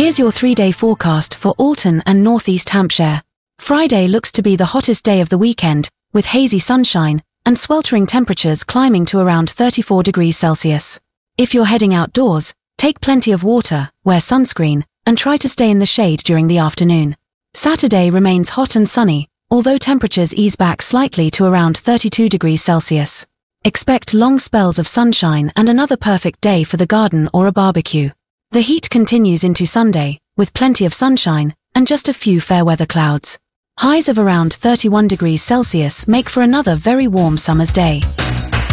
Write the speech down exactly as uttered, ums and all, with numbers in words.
Here's your three-day forecast for Alton and Northeast Hampshire. Friday looks to be the hottest day of the weekend, with hazy sunshine and sweltering temperatures climbing to around thirty-four degrees Celsius. If you're heading outdoors, take plenty of water, wear sunscreen, and try to stay in the shade during the afternoon. Saturday remains hot and sunny, although temperatures ease back slightly to around thirty-two degrees Celsius. Expect long spells of sunshine and another perfect day for the garden or a barbecue. The heat continues into Sunday, with plenty of sunshine and just a few fair weather clouds. Highs of around thirty-one degrees Celsius make for another very warm summer's day.